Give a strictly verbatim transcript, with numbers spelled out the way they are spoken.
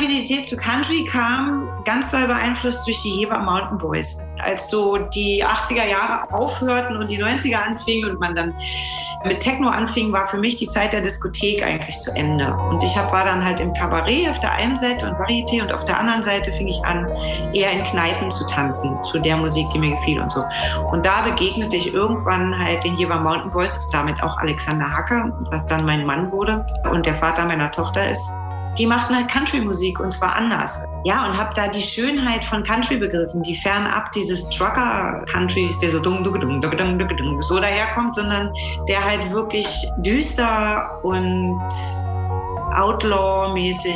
Affinität zu Country kam ganz doll beeinflusst durch die Jever Mountain Boys. Als so die achtziger Jahre aufhörten und die neunziger anfingen und man dann mit Techno anfing, war für mich die Zeit der Diskothek eigentlich zu Ende. Und ich hab, war dann halt im Kabarett auf der einen Seite und Varieté und auf der anderen Seite fing ich an, eher in Kneipen zu tanzen, zu der Musik, die mir gefiel und so. Und da begegnete ich irgendwann halt den Jever Mountain Boys, damit auch Alexander Hacke, was dann mein Mann wurde und der Vater meiner Tochter ist. Die machten halt Country-Musik und zwar anders. Ja, und hab da die Schönheit von Country begriffen, die fernab dieses Trucker-Countries, der so dung, dung, dung, dung, dung, dung, dung, so daherkommt, sondern der halt wirklich düster und Outlaw-mäßig